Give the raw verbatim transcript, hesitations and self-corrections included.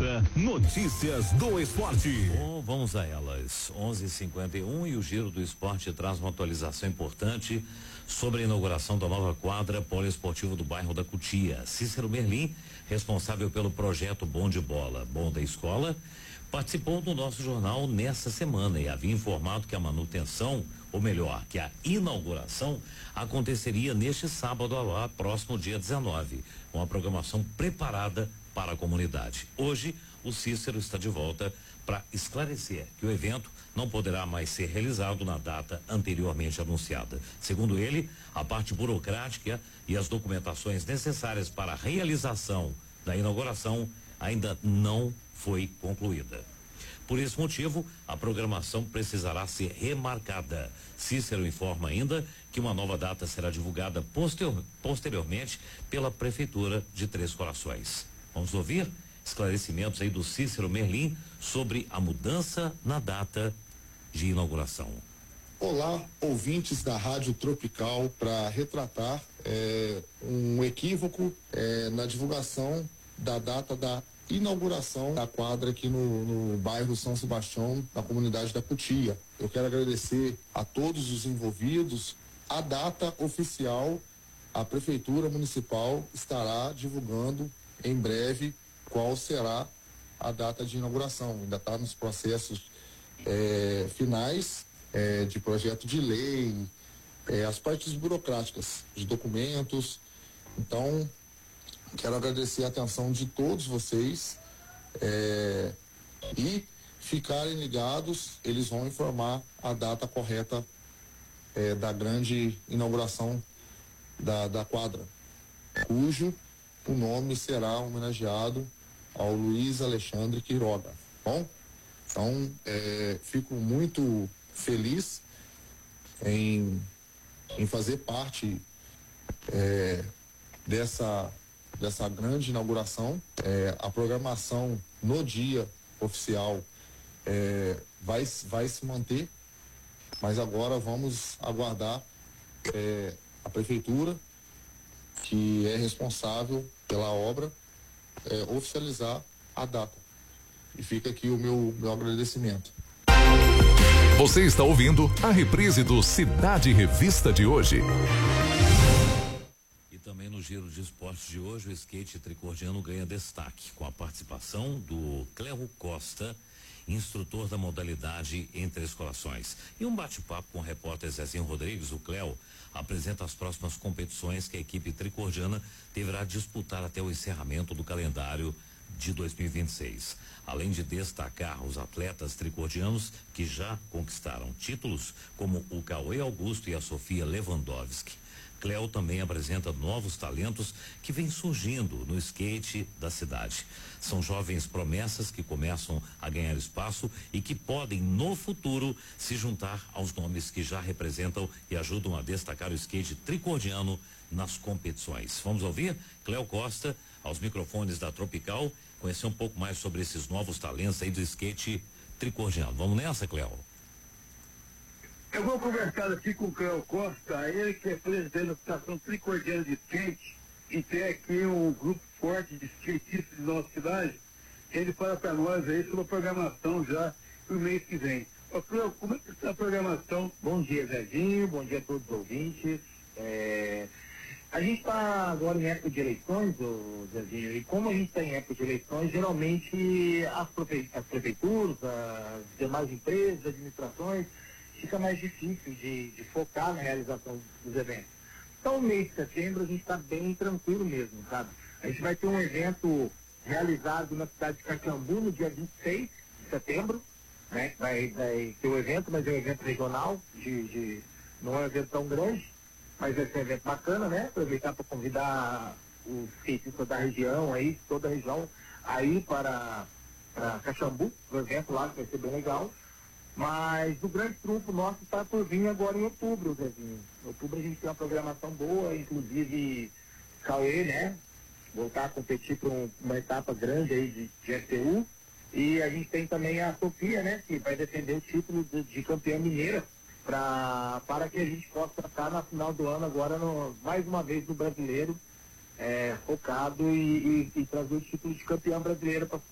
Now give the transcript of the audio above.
Agora, notícias do esporte. Bom, vamos a elas. onze e cinquenta e um e o Giro do Esporte traz uma atualização importante sobre a inauguração da nova quadra poliesportiva do bairro da Cutia. Cícero Merlim, responsável pelo projeto Bom de Bola, Bom da Escola, participou do nosso jornal nessa semana e havia informado que a manutenção, ou melhor, que a inauguração aconteceria neste sábado, lá, próximo dia dezenove, com a programação preparada para a comunidade. Hoje, o Cícero está de volta para esclarecer que o evento não poderá mais ser realizado na data anteriormente anunciada. Segundo ele, a parte burocrática e as documentações necessárias para a realização da inauguração ainda não foi concluída. Por esse motivo, a programação precisará ser remarcada. Cícero informa ainda que uma nova data será divulgada posterior, posteriormente pela Prefeitura de Três Corações. Vamos ouvir esclarecimentos aí do Cícero Merlim sobre a mudança na data de inauguração. Olá, ouvintes da Rádio Tropical, para retratar é, um equívoco é, na divulgação da data da inauguração da quadra aqui no, no bairro São Sebastião, na comunidade da Cutia. Eu quero agradecer a todos os envolvidos. A data oficial, a Prefeitura Municipal estará divulgando em breve qual será a data de inauguração. Ainda está nos processos é, finais é, de projeto de lei, é, as partes burocráticas, de documentos. Então, quero agradecer a atenção de todos vocês é, e ficarem ligados, eles vão informar a data correta é, da grande inauguração da, da quadra, cujo o nome será homenageado ao Luiz Alexandre Quiroga. Bom, então é, fico muito feliz em, em fazer parte é, dessa dessa grande inauguração. É, a programação no dia oficial é, vai, vai se manter, mas agora vamos aguardar é, a Prefeitura, que é responsável pela obra, é, oficializar a data. E fica aqui o meu, meu agradecimento. Você está ouvindo a reprise do Cidade Revista de hoje. Também no Giro de Esportes de hoje, o skate tricordiano ganha destaque com a participação do Cléo Costa, instrutor da modalidade em Três Corações. E um bate-papo com o repórter Zezinho Rodrigues, o Cléo apresenta as próximas competições que a equipe tricordiana deverá disputar até o encerramento do calendário de dois mil e vinte e seis. Além de destacar os atletas tricordianos que já conquistaram títulos, como o Cauê Augusto e a Sofia Lewandowski. Cléo também apresenta novos talentos que vêm surgindo no skate da cidade. São jovens promessas que começam a ganhar espaço e que podem, no futuro, se juntar aos nomes que já representam e ajudam a destacar o skate tricordiano nas competições. Vamos ouvir Cléo Costa, aos microfones da Tropical, conhecer um pouco mais sobre esses novos talentos aí do skate tricordiano. Vamos nessa, Cléo? Eu vou conversar aqui com o Cléo Costa, ele que é presidente da Associação Tricordiana de Skate e tem aqui um grupo forte de skatistas de nossa cidade. Ele fala para nós aí sobre a programação já pro mês que vem. Ô Cléo, como é que está a programação? Bom dia, Zezinho, bom dia a todos os ouvintes. É... A gente está agora em época de eleições, ô Zezinho, e como a gente está em época de eleições, geralmente as, prefe... as prefeituras, as demais empresas, administrações, fica mais difícil de, de focar na realização dos eventos. Então, no mês de setembro, a gente está bem tranquilo mesmo, sabe? A gente vai ter um evento realizado na cidade de Caxambu no dia vinte e seis de setembro, né? Vai, vai ter o evento, mas é um evento regional, de, de, não é um evento tão grande, mas vai ser um evento bacana, né? Aproveitar para convidar os skatistas da região, aí, toda a região, aí para, para Caxambu, o evento lá, que vai ser bem legal. Mas o grande trunfo nosso está por vir agora em outubro, Zezinho. Em outubro a gente tem uma programação boa, inclusive Cauê, né? Voltar a competir para um, uma etapa grande aí de, de S T U. E a gente tem também a Sofia, né? Que vai defender o título de, de campeã mineira pra, para que a gente possa estar na final do ano agora, no, mais uma vez, no brasileiro, é, focado e, e, e trazer o título de campeã brasileira para